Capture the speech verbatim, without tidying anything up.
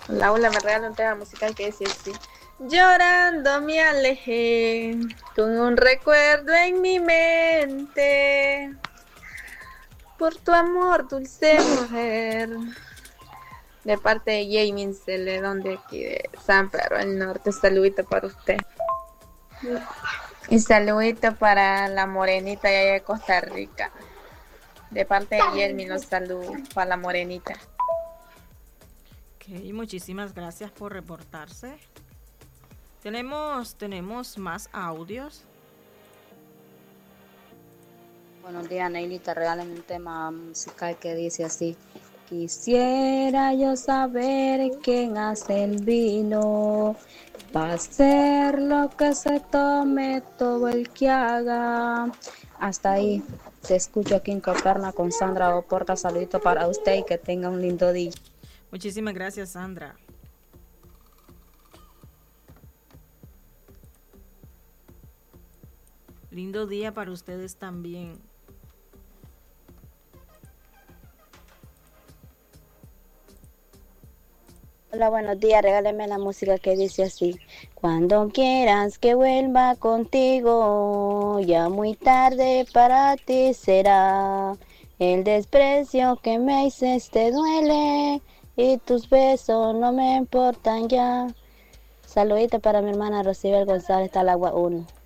Laura me regaló un tema musical que decía así: llorando me alejé con un recuerdo en mi mente por tu amor, dulce mujer. De parte de Jamie Celedón de aquí de San Pedro del Norte. Saludito para usted. Y saludito para la morenita de allá de Costa Rica. De parte de Jamie los saludos para la morenita. Ok, muchísimas gracias por reportarse. Tenemos, tenemos más audios. Buenos días, Neilita. Regálame un tema musical que dice así: quisiera yo saber quién hace el vino, va a ser lo que se tome todo el que haga. Hasta ahí. Te escucho aquí en Coperna con Sandra Oporta. Saludito para usted y que tenga un lindo día. Muchísimas gracias, Sandra. Lindo día para ustedes también. Hola, buenos días. Regáleme la música que dice así: cuando quieras que vuelva contigo, ya muy tarde para ti será. El desprecio que me hiciste te duele y tus besos no me importan ya. Saludito para mi hermana Rosibel González, Talagua uno.